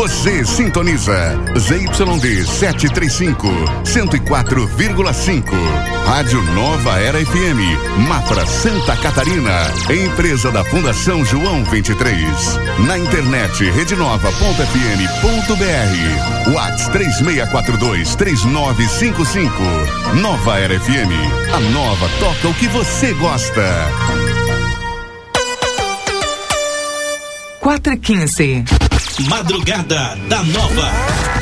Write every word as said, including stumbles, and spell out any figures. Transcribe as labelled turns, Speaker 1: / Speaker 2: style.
Speaker 1: Você sintoniza Z Y D setecentos e trinta e cinco, cento e quatro vírgula cinco. Rádio Nova Era F M, Mafra, Santa Catarina. Empresa da Fundação João vinte e três. Na internet rede nova ponto f m ponto b r. WhatsApp três seis quatro dois, três nove cinco cinco. Nova Era F M. A nova toca o que você gosta.
Speaker 2: quatro e quinze.
Speaker 3: Madrugada da Nova.